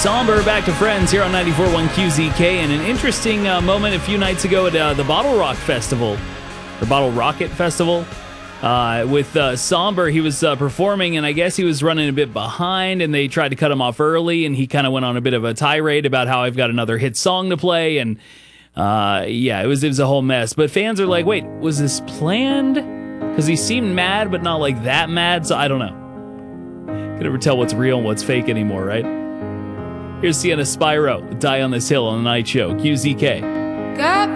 Somber back to Friends here on 94.1 QZK, and an interesting moment a few nights ago at the Bottle Rock Festival, or Bottle Rocket Festival, with Somber. He was performing, and I guess he was running a bit behind, and they tried to cut him off early, and he kind of went on a bit of a tirade about how I've got another hit song to play, and it was a whole mess. But fans are like, wait, was this planned? Because he seemed mad, but not like that mad, so I don't know. Can never tell what's real and what's fake anymore, right? Here's Sienna Spyro with Die on This Hill on the Night Show, QZK.